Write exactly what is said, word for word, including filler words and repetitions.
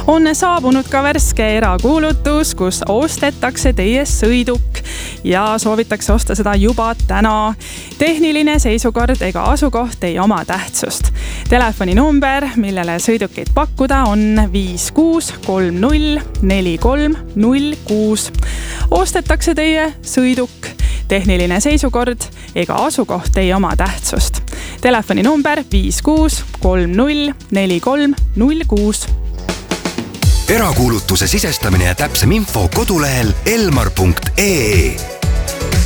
On saabunud ka värske erakuulutus, kus ostetakse teie sõiduk ja soovitakse osta seda juba täna. Tehniline seisukord ega asukoht ei oma tähtsust. Telefoninumber, millele sõidukit pakkuda, on viis kuus kolm null neli kolm null kuus. Ostetakse teie sõiduk. Tehniline seisukord ega asukoht ei oma tähtsust. Telefoninumber viis kuus kolm null neli kolm null kuus. Erakuulutuse sisestamine ja täpsem info kodulehel elmar punkt ee.